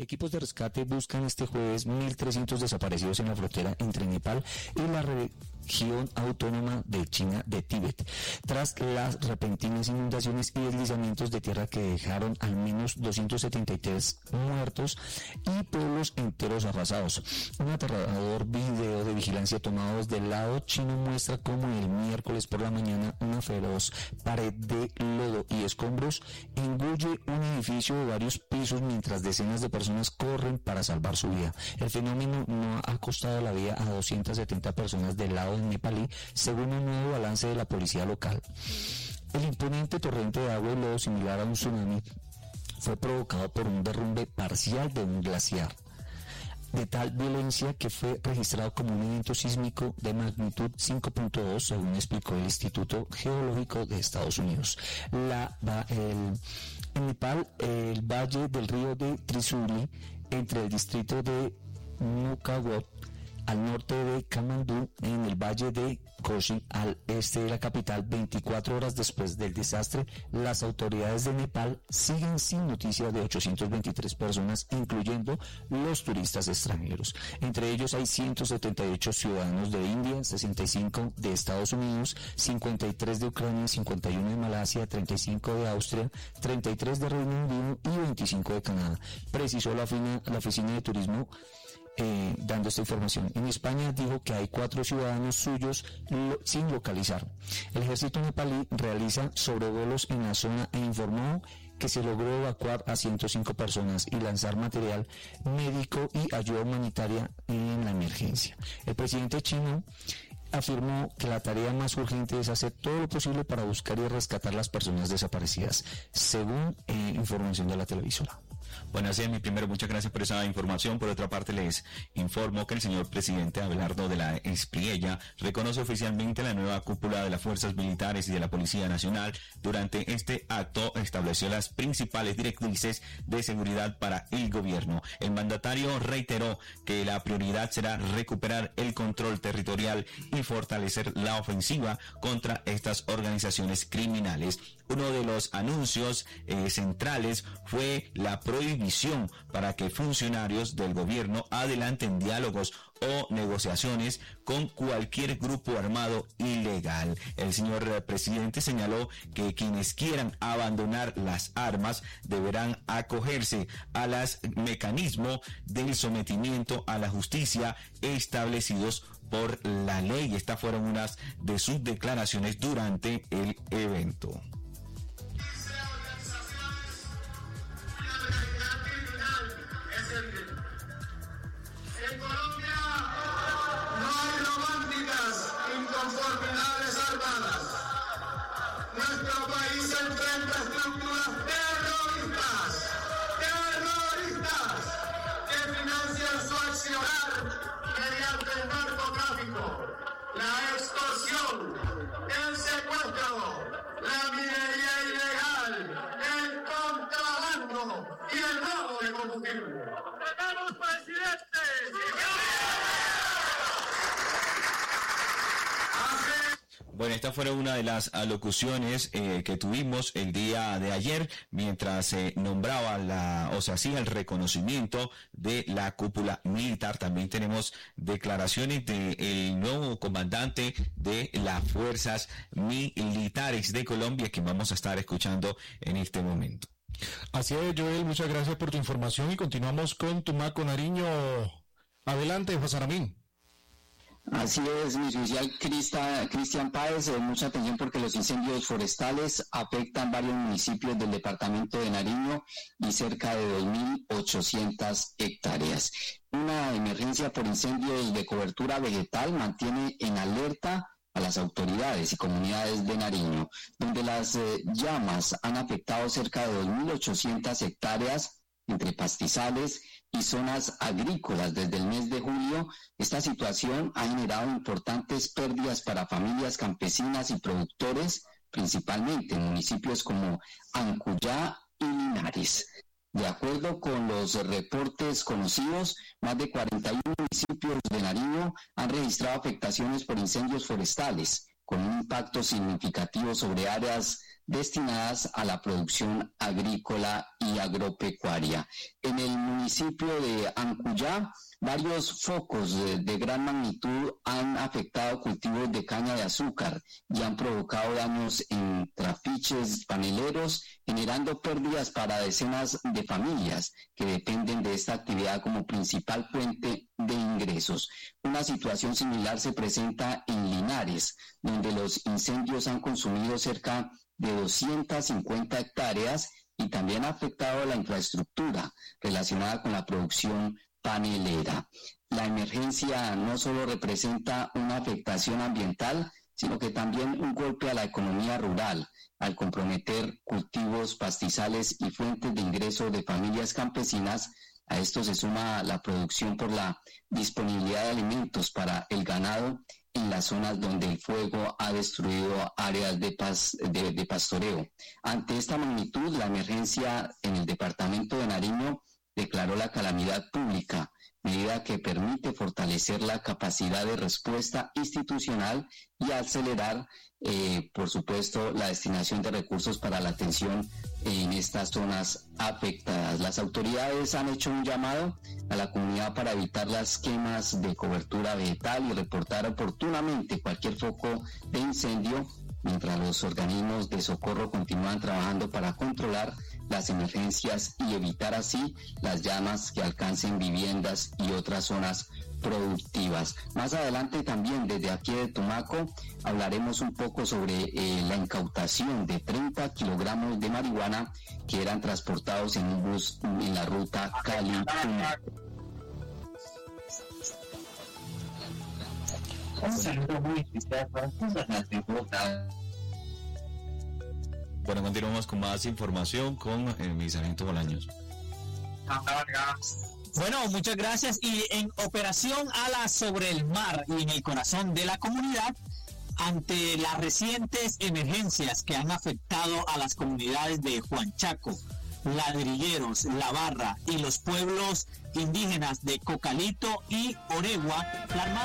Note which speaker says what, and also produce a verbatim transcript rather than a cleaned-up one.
Speaker 1: Equipos de rescate buscan este jueves mil trescientos desaparecidos en la frontera entre Nepal y la región autónoma de China de Tíbet, tras las repentinas inundaciones y deslizamientos de tierra que dejaron al menos doscientos setenta y tres muertos y pueblos enteros arrasados. Un aterrador video de vigilancia tomado desde el lado chino muestra cómo el miércoles por la mañana una feroz pared de lodo y escombros engulle un edificio de varios pisos mientras decenas de personas corren para salvar su vida. El fenómeno no ha costado la vida a doscientas setenta personas del lado del nepalí, según un nuevo balance de la policía local. El imponente torrente de agua y lodo, similar a un tsunami, fue provocado por un derrumbe parcial de un glaciar de tal violencia que fue registrado como un evento sísmico de magnitud cinco punto dos, según explicó el Instituto Geológico de Estados Unidos. La, el, en Nepal, el valle del río de Trisuli, entre el distrito de Nukhawat al norte de Kamandú, en el valle de Koshi, al este de la capital, veinticuatro horas después del desastre, las autoridades de Nepal siguen sin noticias de ochocientas veintitrés personas, incluyendo los turistas extranjeros. Entre ellos hay ciento setenta y ocho ciudadanos de India, sesenta y cinco de Estados Unidos, cincuenta y tres de Ucrania, cincuenta y uno de Malasia, treinta y cinco de Austria, treinta y tres de Reino Unido y veinticinco de Canadá, precisó la, fina, la Oficina de Turismo Eh, dando esta información. En España dijo que hay cuatro ciudadanos suyos lo, sin localizar. El ejército nepalí realiza sobrevuelos en la zona e informó que se logró evacuar a ciento cinco personas y lanzar material médico y ayuda humanitaria en la emergencia. El presidente chino afirmó que la tarea más urgente es hacer todo lo posible para buscar y rescatar las personas desaparecidas, según eh, información de la televisora.
Speaker 2: Bueno, así es, mi primero, muchas gracias por esa información. Por otra parte, les informo que el señor presidente Abelardo de la Espriella reconoce oficialmente la nueva cúpula de las fuerzas militares y de la Policía Nacional. Durante este acto estableció las principales directrices de seguridad para el gobierno. El mandatario reiteró que la prioridad será recuperar el control territorial y fortalecer la ofensiva contra estas organizaciones criminales. Uno de los anuncios eh, centrales fue la prohibición para que funcionarios del gobierno adelanten diálogos o negociaciones con cualquier grupo armado ilegal. El señor presidente señaló que quienes quieran abandonar las armas deberán acogerse a los mecanismos del sometimiento a la justicia establecidos por la ley. Estas fueron unas de sus declaraciones durante el evento.
Speaker 3: En Colombia no hay románticas inconformidades armadas. Nuestro país se enfrenta a estructuras terroristas, terroristas, que financian su accionar mediante el narcotráfico, la extorsión, el secuestro, la minería ilegal, el contrabando y el robo de combustible. ¡Tenemos presidente!
Speaker 2: Bueno, esta fue una de las alocuciones eh, que tuvimos el día de ayer mientras se eh, nombraba la, o se hacía el reconocimiento de la cúpula militar. También tenemos declaraciones del nuevo comandante de las fuerzas militares de Colombia que vamos a estar escuchando en este momento.
Speaker 4: Así es, Joel, muchas gracias por tu información y continuamos con Tumaco, Nariño. Adelante, José Ramín.
Speaker 5: Así es, mi oficial Cristian Páez, eh, mucha atención porque los incendios forestales afectan varios municipios del departamento de Nariño y cerca de dos mil ochocientas hectáreas. Una emergencia por incendios de cobertura vegetal mantiene en alerta a las autoridades y comunidades de Nariño, donde las eh, llamas han afectado cerca de dos mil ochocientas hectáreas entre pastizales y zonas agrícolas desde el mes de julio. Esta situación ha generado importantes pérdidas para familias campesinas y productores, principalmente en municipios como Ancuyá y Linares. De acuerdo con los reportes conocidos, más de cuarenta y uno municipios de Nariño han registrado afectaciones por incendios forestales, con un impacto significativo sobre áreas destinadas a la producción agrícola y agropecuaria. En el municipio de Ancuyá, varios focos de, de gran magnitud han afectado cultivos de caña de azúcar y han provocado daños en trapiches paneleros, generando pérdidas para decenas de familias que dependen de esta actividad como principal fuente de ingresos. Una situación similar se presenta en Linares, donde los incendios han consumido cerca de doscientas cincuenta hectáreas y también ha afectado la infraestructura relacionada con la producción panelera. La emergencia no solo representa una afectación ambiental, sino que también un golpe a la economía rural, al comprometer cultivos, pastizales y fuentes de ingreso de familias campesinas. A esto se suma la producción por la disponibilidad de alimentos para el ganado en las zonas donde el fuego ha destruido áreas de, pas, de, de pastoreo. Ante esta magnitud, la emergencia en el departamento de Nariño declaró la calamidad pública, medida que permite fortalecer la capacidad de respuesta institucional y acelerar, eh, por supuesto, la destinación de recursos para la atención en estas zonas afectadas. Las autoridades han hecho un llamado a la comunidad para evitar las quemas de cobertura vegetal y reportar oportunamente cualquier foco de incendio, mientras los organismos de socorro continúan trabajando para controlar las emergencias y evitar así las llamas que alcancen viviendas y otras zonas productivas. Más adelante también desde aquí de Tumaco hablaremos un poco sobre eh, la incautación de treinta kilogramos de marihuana que eran transportados en un bus en la ruta Cali-Tumaco.
Speaker 6: Un saludo muy especial para todas las devotas.
Speaker 2: Bueno, continuamos con más información con eh, mi sargento Bolaños.
Speaker 7: Bueno, muchas gracias. Y en Operación Alas sobre el Mar y en el corazón de la comunidad, ante las recientes emergencias que han afectado a las comunidades de Huanchaco, Ladrilleros, La Barra y los pueblos indígenas de Cocalito y Oregua, la Armada